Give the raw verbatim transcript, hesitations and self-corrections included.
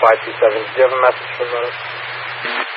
five two seven. Do you have a message from the